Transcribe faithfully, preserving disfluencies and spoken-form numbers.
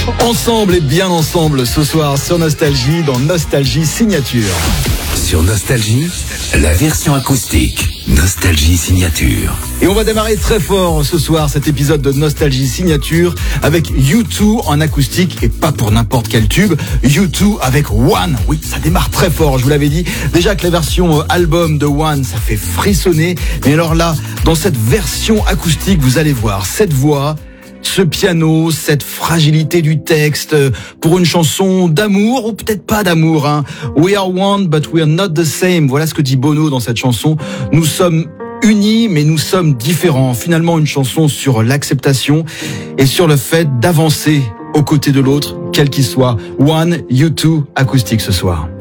Ensemble et bien ensemble ce soir sur Nostalgie, dans Nostalgie Signature. Sur Nostalgie, la version acoustique. Nostalgie Signature. Et on va démarrer très fort ce soir cet épisode de Nostalgie Signature avec U deux en acoustique et pas pour n'importe quel tube. U deux avec One. Oui, ça démarre très fort, je vous l'avais dit. Déjà que la version album de One, ça fait frissonner. Mais alors là, dans cette version acoustique, vous allez voir cette voix, ce piano, cette fragilité du texte pour une chanson d'amour ou peut-être pas d'amour, hein. We are one but we are not the same. Voilà ce que dit Bono dans cette chanson. Nous sommes unis mais nous sommes différents. Finalement une chanson sur l'acceptation et sur le fait d'avancer aux côtés de l'autre, quel qu'il soit. One, U deux acoustique ce soir.